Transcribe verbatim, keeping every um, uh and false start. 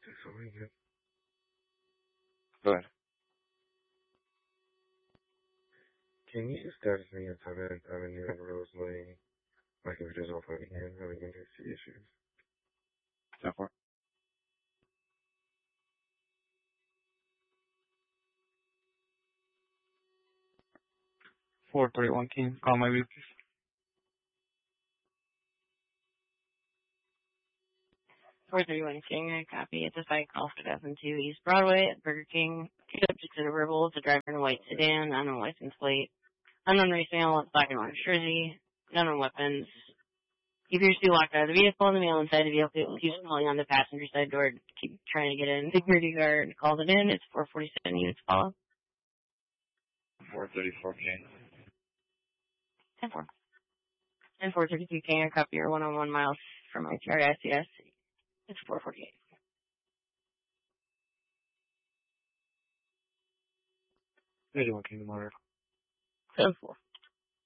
Go ahead. Can you status me a seventh Avenue and Rose Lane? My computer's off again, having internet issues. ten four. four thirty-one King. Call my view, please. four thirty-one King, I copy. It's a site call for F two East Broadway at Burger King. Subject to the verbal, the driver in a white sedan, unknown license plate, unknown race mail, black and orange jersey, unknown weapons. He appears to be locked out of the vehicle, and the male inside the vehicle keeps calling on the passenger side door to keep trying to get in. Security guard calls it in. It's four forty-seven units follow. four thirty-four King. ten four. And four thirty-three King, I copy your one oh one miles from my T R I C S. It's four forty-eight. thirty-one King tomorrow. seven four.